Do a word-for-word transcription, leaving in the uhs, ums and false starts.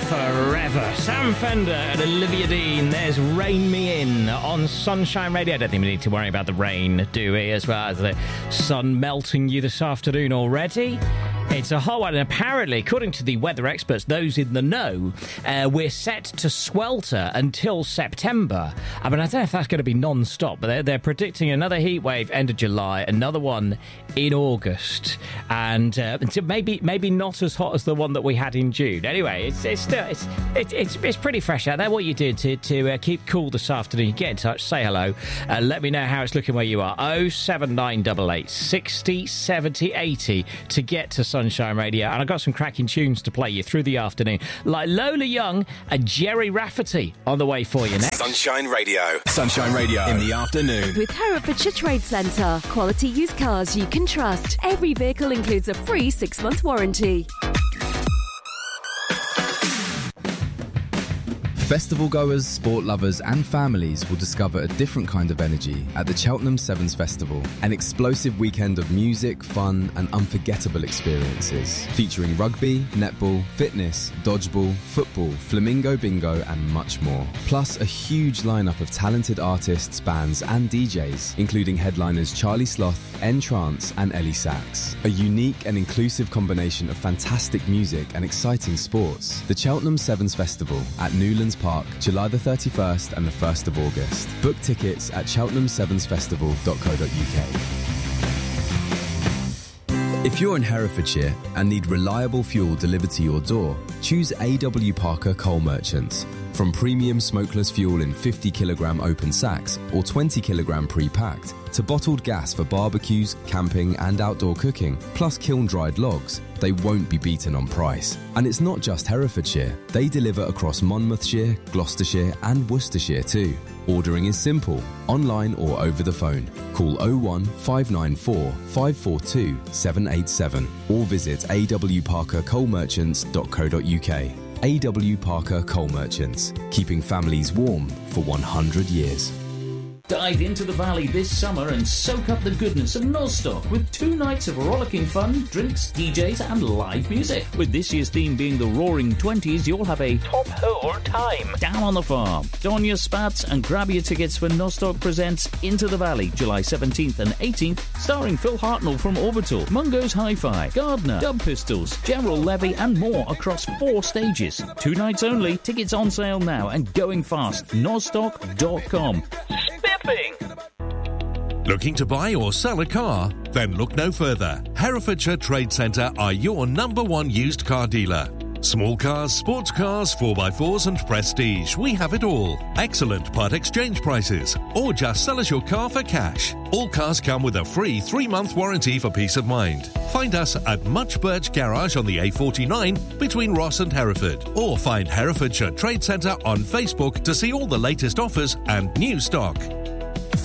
forever. Sam Fender and Olivia Dean. There's Rain Me In on Sunshine Radio. I don't think we need to worry about the rain, do we? As well as the sun melting you this afternoon already. It's a hot one, and apparently, according to the weather experts, those in the know, uh, we're set to swelter until September. I mean, I don't know if that's going to be non-stop, but they're, they're predicting another heat wave end of July, another one in August, and uh, maybe maybe not as hot as the one that we had in June. Anyway, it's it's still it's it's it's, it's pretty fresh out there. What you do to to uh, keep cool this afternoon? Get in touch, say hello, uh, let me know how it's looking where you are. oh seven nine eight eight sixty seventy eighty to get to Sunshine Radio, and I've got some cracking tunes to play you through the afternoon, like Lola Young and Jerry Rafferty on the way for you next. Sunshine Radio. Sunshine Radio in the afternoon. With Herefordshire Trade Centre. Quality used cars you can trust. Every vehicle includes a free six-month warranty. Festival goers, sport lovers and families will discover a different kind of energy at the Cheltenham Sevens Festival. An explosive weekend of music, fun and unforgettable experiences. Featuring rugby, netball, fitness, dodgeball, football, flamingo bingo and much more. Plus a huge lineup of talented artists, bands and D Js, including headliners Charlie Sloth, N-Trance and Ellie Sachs. A unique and inclusive combination of fantastic music and exciting sports. The Cheltenham Sevens Festival at Newlands Park, July the thirty-first and the first of August. Book tickets at cheltenham sevens festival dot co dot uk. If you're in Herefordshire and need reliable fuel delivered to your door, choose A W Parker Coal Merchants. From premium smokeless fuel in fifty kilogram open sacks or twenty kilogram pre-packed, to bottled gas for barbecues, camping and outdoor cooking, plus kiln-dried logs, they won't be beaten on price. And it's not just Herefordshire. They deliver across Monmouthshire, Gloucestershire and Worcestershire too. Ordering is simple, online or over the phone. Call oh one five nine four five four two seven eight seven or visit a w parker coal merchants dot co dot uk. A W Parker Coal Merchants, keeping families warm for one hundred years. Dive into the valley this summer and soak up the goodness of Nostock with two nights of rollicking fun, drinks, D Js and live music. With this year's theme being the Roaring Twenties, you'll have a top hole time down on the farm. Don your spats and grab your tickets for Nostock Presents Into the Valley, July seventeenth and eighteenth, starring Phil Hartnell from Orbital, Mungo's Hi-Fi, Gardner, Dub Pistols, General Levy and more across four stages. Two nights only, tickets on sale now and going fast. nostock dot com. Looking to buy or sell a car? Then look no further. Herefordshire Trade Centre are your number one used car dealer. Small cars, sports cars, four by fours and prestige. We have it all. Excellent part exchange prices. Or just sell us your car for cash. All cars come with a free three-month warranty for peace of mind. Find us at Much Birch Garage on the A forty-nine between Ross and Hereford. Or find Herefordshire Trade Centre on Facebook to see all the latest offers and new stock.